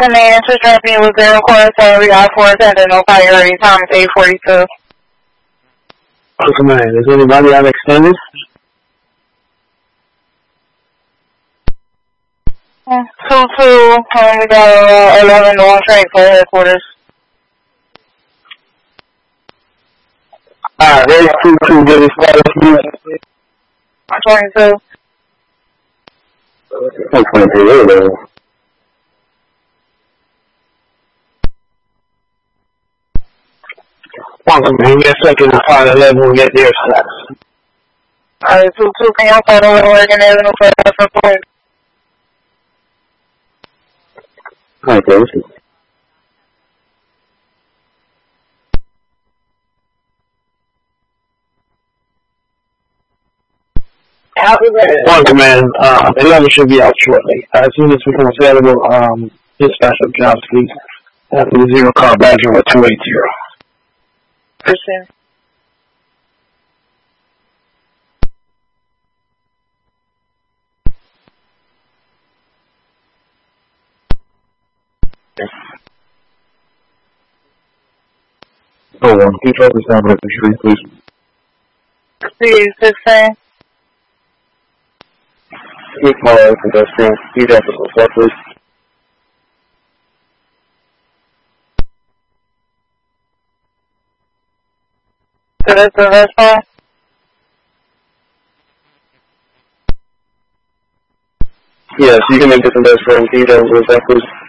command to drop in with 0 corresponding I-4 attendant no priority time is 8:42. Command, does anybody have extended? 2-2, we got 11 to 1 train for headquarters. Alright, there's 2-2, get it started. 22. 22, Command, get second and final level and get their stats. Alright, 2-2, can y'all start over working there no further for point? Alright, this is. One command, 11 should be out shortly. As soon as we become available, dispatch of jobs, please. After the 0 car badger with 280. Percent. Oh, can you try this down with the street, please? See, 16. Keep my pedestrian, speed up as well, please. So that's the response? Yes, you can make this pedestrian, speed up as well, please.